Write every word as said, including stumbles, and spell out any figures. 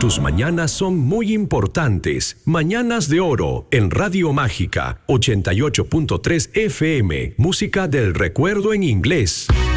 Tus mañanas son muy importantes. Mañanas de Oro en Radio Mágica ochenta y ocho punto tres F M. Música del recuerdo en inglés.